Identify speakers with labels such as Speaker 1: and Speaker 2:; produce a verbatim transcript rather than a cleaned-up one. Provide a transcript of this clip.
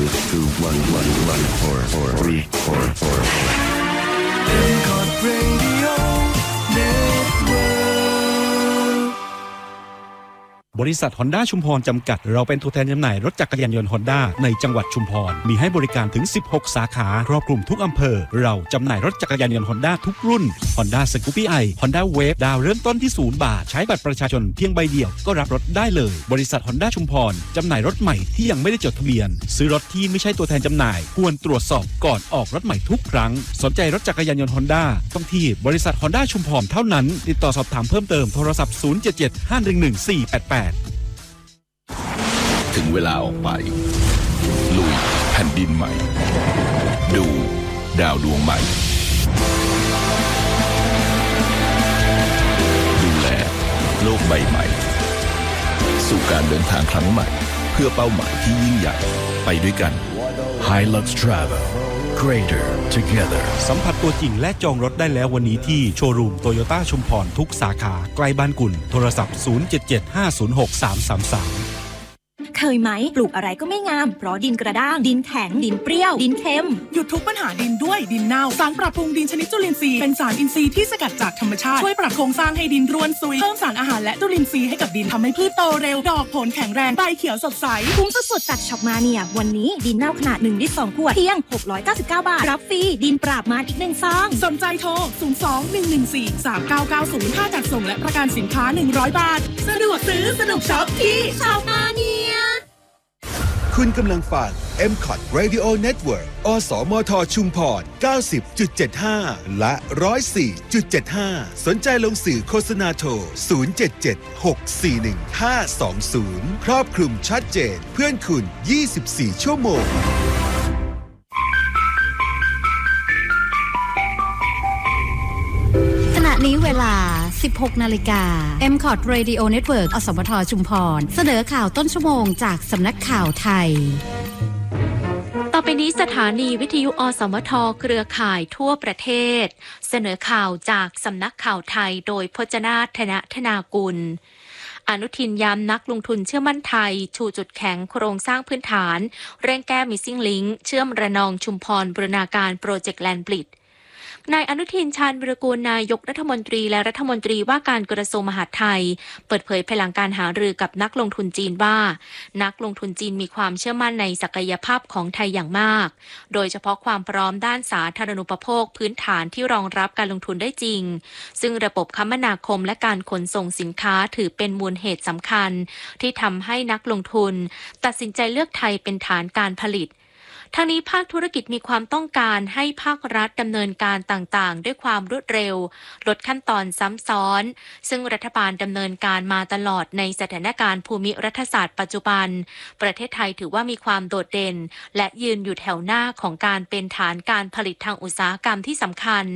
Speaker 1: two one one one four four three four four
Speaker 2: Radio Network
Speaker 3: บริษัท Honda ชุมพรจำกัดเราเป็นตัวแทนจำหน่ายรถจักรยานยนต์ Honda ในจังหวัดชุมพรมีให้บริการถึงสิบหกสาขาครอบคลุมทุกอำเภอเราจำหน่ายรถจักรยานยนต์ Honda ทุกรุ่น Honda Scoopy i Honda Wave ดาวเริ่มต้นที่ศูนย์บาทใช้บัตรประชาชนเพียงใบเดียวก็รับรถได้เลยบริษัท Honda ชุมพรจำหน่ายรถใหม่ที่ยังไม่ได้จดทะเบียนซื้อรถที่ไม่ใช่ตัวแทนจำหน่ายควรตรวจสอบก่อนออกรถใหม่ทุกครั้งสนใจรถจักรยานยนต์ Honda ต้องที่บริษัท Honda ชุมพรเท่านั้นติดต่อสอบถามเพิ่มเติมโทรศัพท์ศูนย์ เจ็ด เจ็ด ห้า หนึ่ง หนึ่ง สี่ แปด แปด
Speaker 4: ถึงเวลาออกไปลุยแผ่นดินใหม่ดูดาวดวงใหม่ดูแลโลกใบใหม่สู่การเดินทางครั้งใหม่เพื่อเป้าหมายที่ยิ่งใหญ่ไปด้วยกัน
Speaker 5: Hilux Travel Greater Together
Speaker 3: สัมผัสตัวจริงและจองรถได้แล้ววันนี้ที่โชว์รูมโตโยต้าชุมพรทุกสาขาใกล้บ้านคุณโทรศัพท์ศูนย์ เจ็ด เจ็ด ห้า ศูนย์ หก สาม สาม สาม
Speaker 6: เคยไหมปลูกอะไรก็ไม่งามเพราะดินกระด้างดินแข็งดินเปรี้ยวดินเค็ม
Speaker 7: หยุดทุกปัญหาดินด้วยดินเน่าสารปรับปรุงดินชนิดจุลินทรีย์เป็นสารอินทรีย์ที่สกัดจากธรรมชาติช่วยปรับโครงสร้างให้ดินร่วนซุยเพิ่มสารอาหารและจุลินทรีย์ให้กับดินทำให้พืชโตเร็วดอกผลแข็งแรงใบเขียวสดใส
Speaker 6: คุ้มสุดๆจากช็อปมาเนียวันนี้ดินเน่าขนาดหนึ่งลิตรสองขวดเพียงหกร้อยเก้าสิบเก้าบาทรับฟรีดินปราบมารอีกหนึ่งซอง
Speaker 7: สนใจโทรศูนย์ สอง หนึ่ง หนึ่ง สี่ สาม เก้า เก้า ศูนย์ ค่าจัดส่งและประกันสินค้าหนึ่งร้อยบาทสะดวกซื้อสนุกช็อปที่ช็อปมาเนีย
Speaker 8: คุณกำลังฟัง เอ็ม คอท Radio Network อสมทชุมพร เก้าสิบจุดเจ็ดห้า และ หนึ่งร้อยสี่จุดเจ็ดห้า สนใจลงสื่อโฆษณาโทร ศูนย์ เจ็ด เจ็ด หก สี่ หนึ่ง ห้า สอง ศูนย์ ครอบคลุมชัดเจนเพื่อนคุณ ยี่สิบสี่ ชั่วโมง
Speaker 9: ขณะนี้เวลา สิบหกนาฬิกา เอ็ม คอท Radio Network อสมทชุมพรเสนอข่าวต้นชั่วโมงจากสำนักข่าวไทย
Speaker 10: ต่อไปนี้สถานีวิทยุอสมทเครือข่ายทั่วประเทศเสนอข่าวจากสำนักข่าวไทยโดยพจนาถ ธนธนากุลอนุทินย้ำนักลงทุนเชื่อมั่นไทยชูจุดแข็งโครงสร้างพื้นฐานเร่งแก้ Missing Link เชื่อมระนองชุมพรบูรณาการโปรเจกต์แลนด์บริดจ์นายอนุทินชาญวิรากูลนายกรัฐมนตรีและรัฐมนตรีว่าการกระทรวงมหาดไทยเปิดเผยภายหลังการหารือกับนักลงทุนจีนว่านักลงทุนจีนมีความเชื่อมั่นในศักยภาพของไทยอย่างมากโดยเฉพาะความพร้อมด้านสาธารณูปโภคพื้นฐานที่รองรับการลงทุนได้จริงซึ่งระบบคมนาคมและการขนส่งสินค้าถือเป็นมูลเหตุสำคัญที่ทำให้นักลงทุนตัดสินใจเลือกไทยเป็นฐานการผลิตทั้งนี้ภาคธุรกิจมีความต้องการให้ภาครัฐดำเนินการต่างๆด้วยความรวดเร็วลดขั้นตอนซ้ำซ้อนซึ่งรัฐบาลดำเนินการมาตลอดในสถานการณ์ภูมิรัฐศาสตร์ปัจจุบันประเทศไทยถือว่ามีความโดดเด่นและยืนอยู่แถวหน้าของการเป็นฐานการผลิตทางอุตสาหกรรมที่สำคัญ